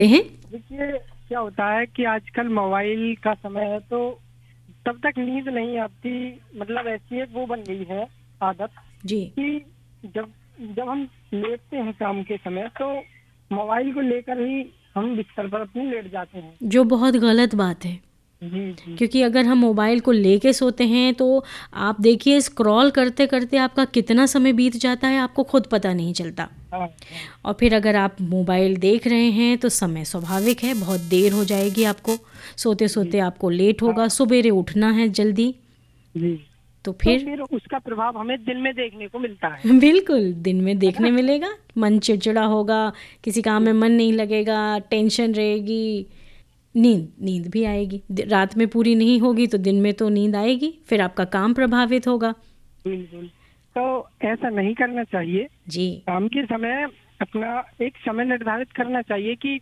हैं। देखिए, क्या होता है कि आजकल मोबाइल का समय है, तो तब तक नींद नहीं आती। मतलब ऐसी एक वो बन गई है आदत जी। कि जब जब हम लेटते हैं शाम के समय, तो मोबाइल को लेकर ही हम बिस्तर पर अपनी लेट जाते हैं। जो बहुत गलत बात है, जी जी। क्योंकि अगर हम मोबाइल को लेके सोते हैं तो आप देखिए स्क्रॉल करते करते आपका कितना समय बीत जाता है आपको खुद पता नहीं चलता। हाँ हाँ। और फिर अगर आप मोबाइल देख रहे हैं तो समय स्वाभाविक है बहुत देर हो जाएगी आपको, सोते जी सोते आपको लेट होगा, हाँ। सुबेरे उठना है जल्दी। जी। तो तो फिर फिर उसका प्रभाव हमें दिन में देखने को मिलता है। बिल्कुल दिन में है ना? देखने मिलेगा, मन चिड़चिड़ा होगा, किसी काम में जी मन नहीं लगेगा, टेंशन रहेगी, नींद नींद भी आएगी। रात में पूरी नहीं होगी तो दिन में तो नींद आएगी, फिर आपका काम प्रभावित होगा। बिल्कुल। तो ऐसा नहीं करना चाहिए। जी। शाम के समय अपना एक समय निर्धारित करना चाहिए कि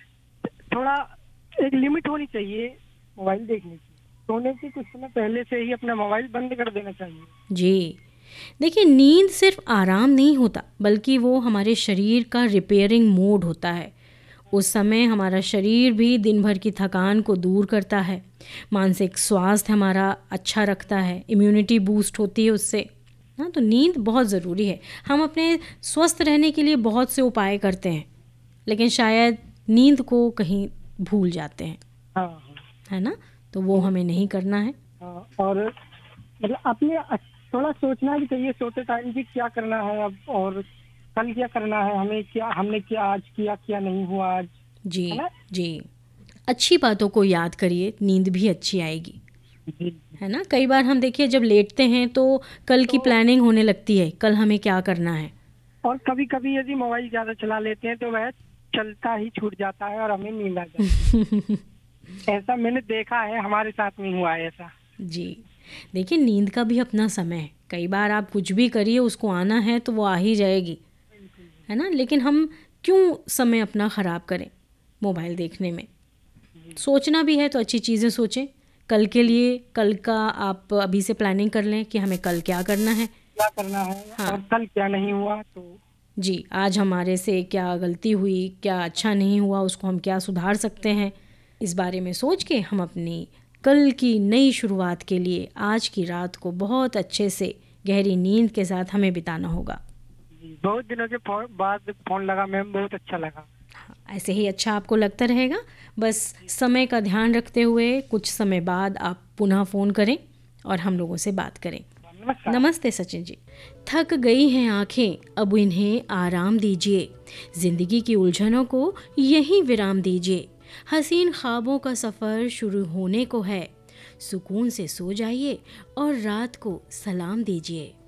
थोड़ा एक लिमिट होनी चाहिए मोबाइल देखने की। सोने से कुछ समय पहले से ही अपना मोबाइल बंद कर देना चाहिए। जी। देखिए नींद सिर्फ आराम नहीं होता बल्कि वो हमारे शरीर का रिपेयरिंग मोड होता है। उस समय हमारा शरीर भी दिन भर की थकान को दूर करता है, मानसिक स्वास्थ्य हमारा अच्छा रखता है, इम्यूनिटी बूस्ट होती है उससे। हाँ, तो नींद बहुत ज़रूरी है। हम अपने स्वस्थ रहने के लिए बहुत से उपाय करते हैं लेकिन शायद नींद को कहीं भूल जाते हैं, हाँ हाँ। है ना? तो वो तो हमें नहीं करना है। हाँ, और मतलब अपने थोड़ा सोचना भी चाहिए सोते टाइम कि क्या करना है अब, और कल क्या करना है हमें, क्या हमने क्या आज किया, क्या नहीं हुआ आज। जी। है ना? जी। अच्छी बातों को याद करिए, नींद भी अच्छी आएगी, जी। है ना? कई बार हम देखिए जब लेटते हैं तो कल की तो प्लानिंग होने लगती है, कल हमें क्या करना है। और कभी कभी यदि मोबाइल ज्यादा चला लेते हैं तो वह चलता ही छूट जाता है और हमें नींद आ जाती है। ऐसा मैंने देखा है, हमारे साथ में हुआ है ऐसा। जी। देखिए नींद का भी अपना समय है, कई बार आप कुछ भी करिए उसको आना है तो वो आ ही जाएगी, बिल्कुल। है ना? लेकिन हम क्यों समय अपना ख़राब करें मोबाइल देखने में? जी सोचना भी है तो अच्छी चीज़ें सोचें, कल के लिए। कल का आप अभी से प्लानिंग कर लें कि हमें कल क्या करना है। क्या करना है हाँ। और कल क्या नहीं हुआ, तो जी, आज हमारे से क्या गलती हुई, क्या अच्छा नहीं हुआ, उसको हम क्या सुधार सकते हैं, इस बारे में सोच के हम अपनी कल की नई शुरुआत के लिए आज की रात को बहुत अच्छे से गहरी नींद के साथ हमें बिताना होगा। जी, बहुत दिनों के बाद फोन लगा मैम, बहुत अच्छा लगा। हाँ, ऐसे ही अच्छा आपको लगता रहेगा। बस समय का ध्यान रखते हुए कुछ समय बाद आप पुनः फ़ोन करें और हम लोगों से बात करें। नमस्कार। नमस्ते सचिन जी। थक गई हैं आंखें, अब इन्हें आराम दीजिए, जिंदगी की उलझनों को यहीं विराम दीजिए, हसीन ख्वाबों का सफ़र शुरू होने को है, सुकून से सो जाइए और रात को सलाम दीजिए।